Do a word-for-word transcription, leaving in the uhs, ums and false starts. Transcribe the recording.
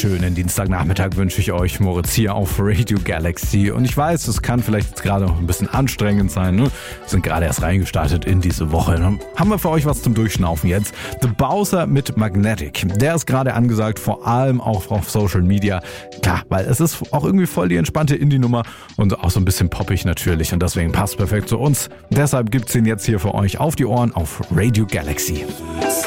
schönen Dienstagnachmittag wünsche ich euch. Moritz hier auf Radio Galaxy. Und ich weiß, es kann vielleicht jetzt gerade noch ein bisschen anstrengend sein. Ne? Wir sind gerade erst reingestartet in diese Woche. Ne? Haben wir für euch was zum Durchschnaufen jetzt. The Bowser mit Magnetic. Der ist gerade angesagt, vor allem auch auf Social Media. Klar, weil es ist auch irgendwie voll die entspannte Indie-Nummer und auch so ein bisschen poppig natürlich. Und deswegen passt perfekt zu uns. Deshalb gibt's ihn jetzt hier für euch auf die Ohren auf Radio Galaxy.